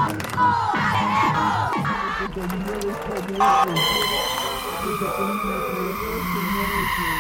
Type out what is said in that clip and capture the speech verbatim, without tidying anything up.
Porque el miedo está muerto. Porque tenemos la corazón, Señor.